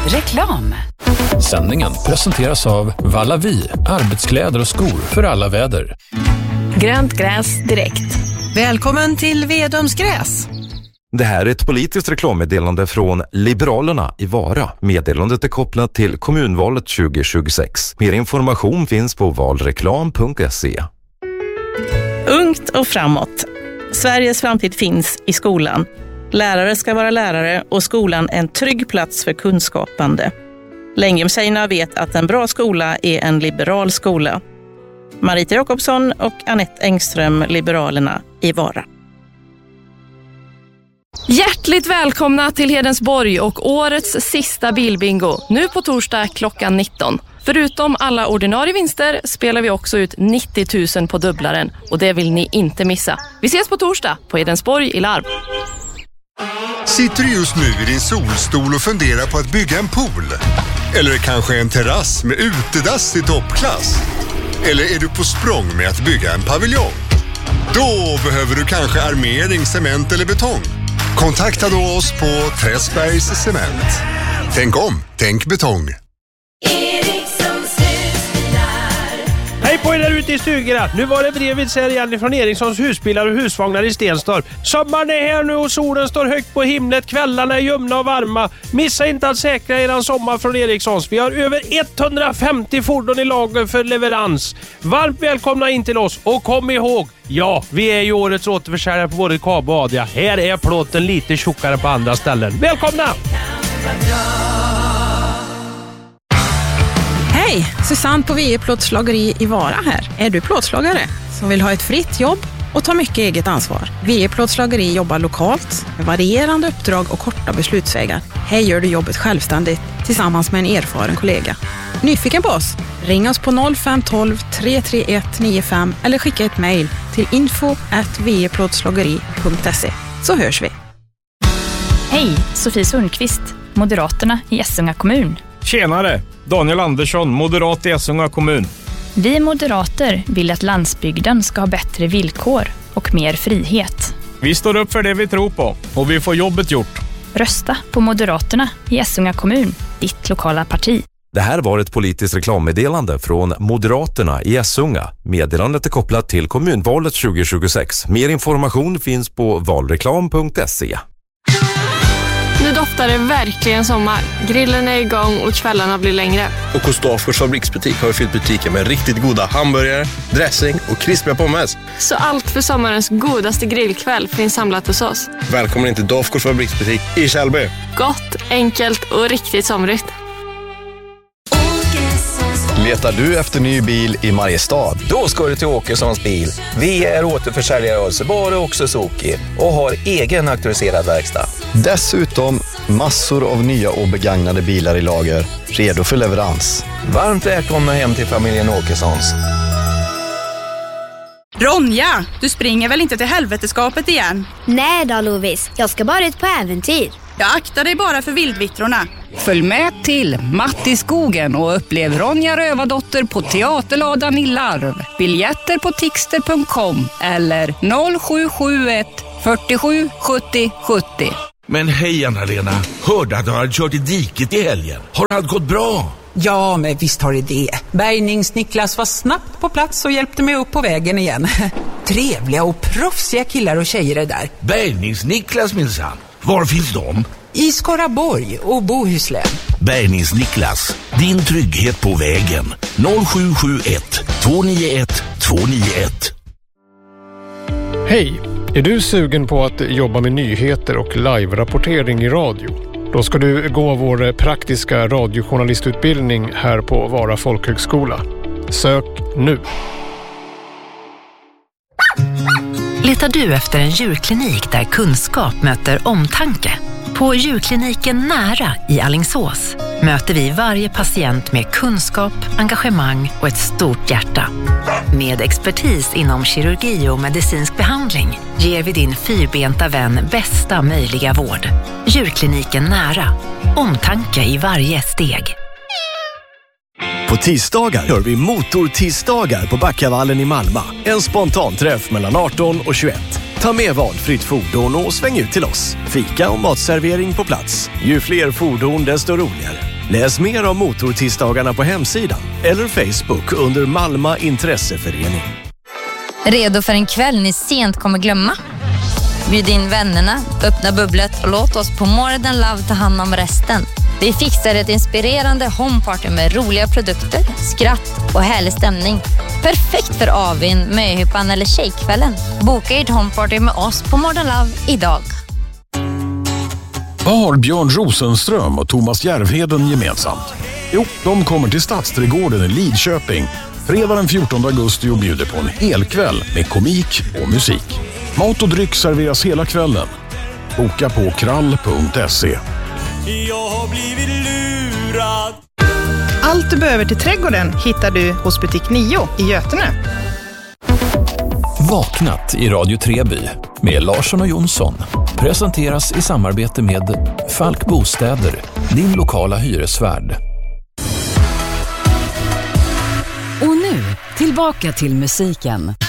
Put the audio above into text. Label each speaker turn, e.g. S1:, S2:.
S1: Reklam.
S2: Sändningen presenteras av Vallavi, arbetskläder och skor för alla väder.
S3: Grönt gräs direkt.
S1: Välkommen till Vedums gräs.
S4: Det här är ett politiskt reklammeddelande från Liberalerna i Vara. Meddelandet är kopplat till kommunvalet 2026. Mer information finns på valreklam.se.
S3: Ungt och framåt. Sveriges framtid finns i skolan. Lärare ska vara lärare och skolan en trygg plats för kunskapande. Längre-tjejerna vet att en bra skola är en liberal skola. Marita Jakobsson och Anette Engström, Liberalerna i Vara.
S5: Hjärtligt välkomna till Hedensborg och årets sista bilbingo. Nu på torsdag klockan 19. Förutom alla ordinarie vinster spelar vi också ut 90 000 på dubblaren. Och det vill ni inte missa. Vi ses på torsdag på Hedensborg i Larv.
S6: Sitter du just nu i din solstol och funderar på att bygga en pool? Eller kanske en terrass med utedass i toppklass? Eller är du på språng med att bygga en paviljong? Då behöver du kanske armering, cement eller betong. Kontakta då oss på Träsbergs Cement. Tänk om, tänk betong.
S7: Hej på er där ute i stugorna. Nu var det brevet här igen från Erikssons husbilar och husvagnar i Stenstorp. Sommaren är här nu och solen står högt på himlet. Kvällarna är ljumna och varma. Missa inte att säkra eran sommar från Erikssons. Vi har över 150 fordon i lager för leverans. Varmt välkomna in till oss och kom ihåg, ja, vi är ju årets återförsäljare på både Kabo och Adia. Här är plåten lite tjockare på andra ställen. Välkomna!
S8: Hej, Susanne på VE Plåtslageri i Vara här. Är du plåtslagare som vill ha ett fritt jobb och ta mycket eget ansvar? VE Plåtslageri jobbar lokalt med varierande uppdrag och korta beslutsvägar. Här gör du jobbet självständigt tillsammans med en erfaren kollega. Nyfiken på oss? Ring oss på 0512 331 95 eller skicka ett mejl till info@veplåtslageri.se så hörs vi.
S9: Hej, Sofie Sundqvist, Moderaterna i Essunga kommun.
S10: Tjenare, Daniel Andersson, moderat i Essunga kommun.
S9: Vi moderater vill att landsbygden ska ha bättre villkor och mer frihet.
S10: Vi står upp för det vi tror på och vi får jobbet gjort.
S9: Rösta på Moderaterna i Essunga kommun, ditt lokala parti.
S4: Det här var ett politiskt reklammeddelande från Moderaterna i Essunga. Meddelandet är kopplat till kommunvalet 2026. Mer information finns på valreklam.se.
S11: Nu doftar det verkligen sommar. Grillen är igång och kvällarna blir längre.
S12: Och hos Dafgårds fabriksbutik har vi fyllt butiken med riktigt goda hamburgare, dressing och krispiga pommes.
S11: Så allt för sommarens godaste grillkväll finns samlat hos oss.
S12: Välkommen in till Dafgårds fabriksbutik i Kjellby.
S11: Gott, enkelt och riktigt somrigt.
S13: Letar du efter ny bil i Mariestad? Då ska du till Åkessons bil. Vi är återförsäljare av Subaru och Suzuki och har egen auktoriserad verkstad. Dessutom massor av nya och begagnade bilar i lager, redo för leverans. Varmt välkomna hem till familjen Åkessons.
S14: Ronja, du springer väl inte till helveteskapet igen?
S15: Nej då, Lovis. Jag ska bara ut på äventyr.
S14: Jag aktar dig bara för vildvittrorna.
S16: Följ med till Matt i skogen och upplev Ronja Rövardotter på Teaterladan i Larv. Biljetter på tixter.com eller 0771 47 70 70.
S17: Men hej Anna-Lena, hörde att du hade kört i diket i helgen. Har allt gått bra?
S18: Ja, men visst har det. Bärgnings-Niklas var snabbt på plats och hjälpte mig upp på vägen igen. Trevliga och proffsiga killar och tjejer är där.
S17: Bärgnings-Niklas minsann. Var finns de?
S18: I Skaraborg och Bohuslän.
S17: Bärgnings-Niklas, din trygghet på vägen. 0771 291 291.
S19: Hej, är du sugen på att jobba med nyheter och live-rapportering i radio? Då ska du gå vår praktiska radiojournalistutbildning här på Vara folkhögskola. Sök nu!
S1: Letar du efter en djurklinik där kunskap möter omtanke? På djurkliniken Nära i Alingsås möter vi varje patient med kunskap, engagemang och ett stort hjärta. Med expertis inom kirurgi och medicinsk behandling ger vi din fyrbenta vän bästa möjliga vård. Djurkliniken Nära. Omtanke i varje steg.
S20: På tisdagar gör vi motortisdagar på Backavallen i Malmö. En spontanträff mellan 18 och 21. Ta med valfritt fordon och sväng ut till oss. Fika och matservering på plats. Ju fler fordon desto roligare. Läs mer om Motortisdagarna på hemsidan eller Facebook under Malmö intresseförening.
S21: Redo för en kväll ni sent kommer glömma? Bjud in vännerna, öppna bubblet och låt oss på More Than Love ta hand om resten. Vi fixar ett inspirerande homeparty med roliga produkter, skratt och härlig stämning. Perfekt för avin, möhippan eller tjejkvällen. Boka ert homeparty med oss på More Than Love idag.
S2: Vad har Björn Rosenström och Thomas Järvheden gemensamt? Jo, de kommer till Stadsträdgården i Lidköping fredag den 14 augusti och bjuder på en helkväll med komik och musik. Mat och dryck serveras hela kvällen. Boka på krall.se.
S22: Jag har blivit lurad.
S14: Allt du behöver till trädgården hittar du hos butik 9 i Götene.
S2: Vaknat i Radio Treby med Larsson och Jonsson presenteras i samarbete med Falk Bostäder, din lokala hyresvärd.
S23: Och nu, tillbaka till musiken.